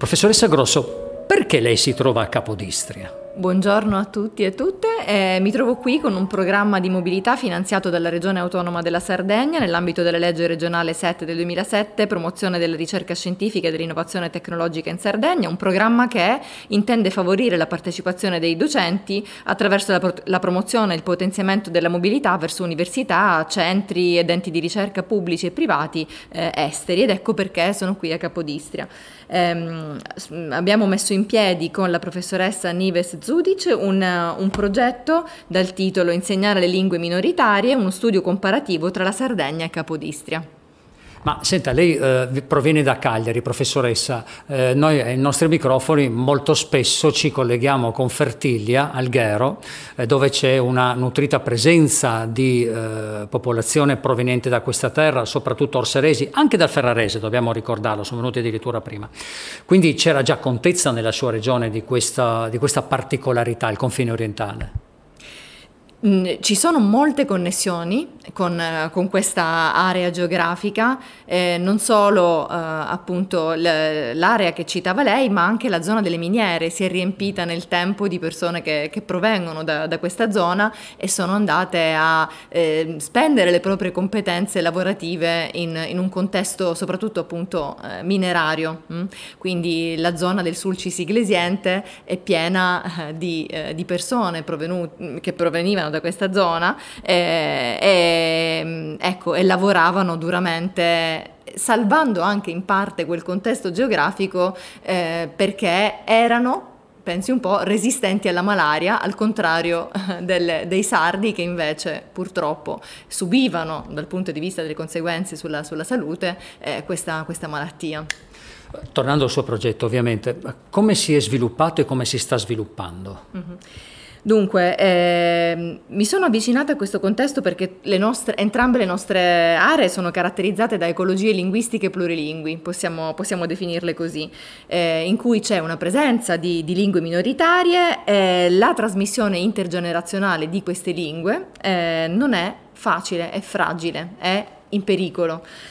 Professoressa Grosso, perché lei si trova a Capodistria? Buongiorno a tutti e tutte, mi trovo qui con un programma di mobilità finanziato dalla Regione Autonoma della Sardegna nell'ambito della legge regionale 7 del 2007, promozione della ricerca scientifica e dell'innovazione tecnologica in Sardegna, un programma che intende favorire la partecipazione dei docenti attraverso la promozione e il potenziamento della mobilità verso università, centri ed enti di ricerca pubblici e privati esteri, ed ecco perché sono qui a Capodistria. Abbiamo messo in piedi con la professoressa Nives Zudic un progetto dal titolo Insegnare le lingue minoritarie, uno studio comparativo tra la Sardegna e Capodistria. Ma senta, lei proviene da Cagliari, professoressa. Noi ai nostri microfoni molto spesso ci colleghiamo con Fertiglia, Alghero, dove c'è una nutrita presenza di popolazione proveniente da questa terra, soprattutto orseresi, anche dal Ferrarese, dobbiamo ricordarlo, sono venuti addirittura prima. Quindi c'era già contezza nella sua regione di questa particolarità, il confine orientale. Ci sono molte connessioni con questa area geografica, non solo appunto l'area che citava lei, ma anche la zona delle miniere si è riempita nel tempo di persone che provengono da questa zona e sono andate a spendere le proprie competenze lavorative in un contesto soprattutto appunto minerario. Quindi la zona del Sulcis Iglesiente è piena di persone che provenivano da questa zona e lavoravano duramente, salvando anche in parte quel contesto geografico perché erano, pensi un po', resistenti alla malaria, al contrario dei sardi che invece purtroppo subivano dal punto di vista delle conseguenze sulla salute questa malattia. Tornando al suo progetto, ovviamente, come si è sviluppato e come si sta sviluppando? Mm-hmm. Dunque, mi sono avvicinata a questo contesto perché entrambe le nostre aree sono caratterizzate da ecologie linguistiche plurilingui, possiamo definirle così, in cui c'è una presenza di lingue minoritarie, la trasmissione intergenerazionale di queste lingue non è facile, è fragile, è in pericolo.